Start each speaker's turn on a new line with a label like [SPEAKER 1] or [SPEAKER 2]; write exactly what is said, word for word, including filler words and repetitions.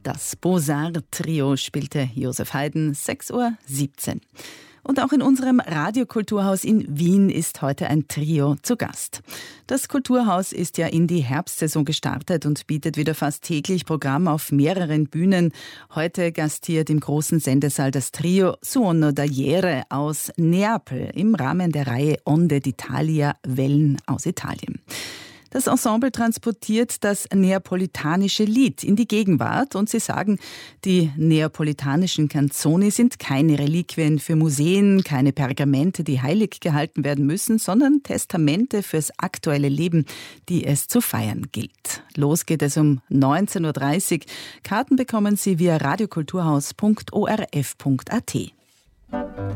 [SPEAKER 1] Das Beaux-Arts-Trio spielte Josef Haydn, sechs Uhr siebzehn. Und auch in unserem Radiokulturhaus in Wien ist heute ein Trio zu Gast. Das Kulturhaus ist ja in die Herbstsaison gestartet und bietet wieder fast täglich Programm auf mehreren Bühnen. Heute gastiert im großen Sendesaal das Trio Suono d'Agliere aus Neapel im Rahmen der Reihe Onde d'Italia, Wellen aus Italien. Das Ensemble transportiert das neapolitanische Lied in die Gegenwart und sie sagen, die neapolitanischen Canzoni sind keine Reliquien für Museen, keine Pergamente, die heilig gehalten werden müssen, sondern Testamente fürs aktuelle Leben, die es zu feiern gilt. Los geht es um neunzehn Uhr dreißig. Karten bekommen Sie via radiokulturhaus punkt o r f punkt a t.